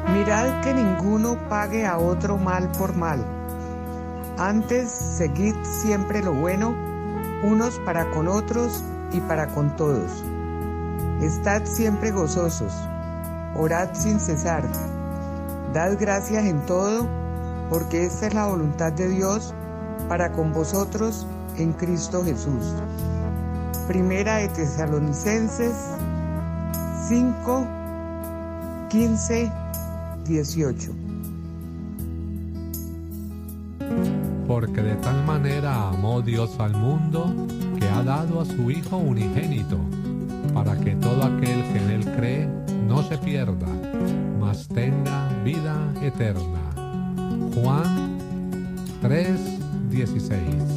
Mirad que ninguno pague a otro mal por mal. Antes, seguid siempre lo bueno, unos para con otros y para con todos. Estad siempre gozosos, orad sin cesar. Dad gracias en todo, porque esta es la voluntad de Dios para con vosotros en Cristo Jesús. Primera de Tesalonicenses 5, 15, 18. Porque de tal manera amó Dios al mundo, que ha dado a su Hijo unigénito, para que todo aquel que en él cree no se pierda, mas tenga vida eterna. Juan 3:16.